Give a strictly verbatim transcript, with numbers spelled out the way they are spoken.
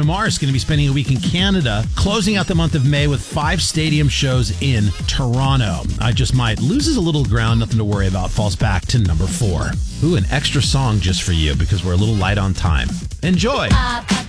Mars is going to be spending a week in Canada, closing out the month of May with five stadium shows in Toronto. I Just Might loses a little ground, nothing to worry about, falls back to number four. Ooh, an extra song just for you because we're a little light on time. Enjoy!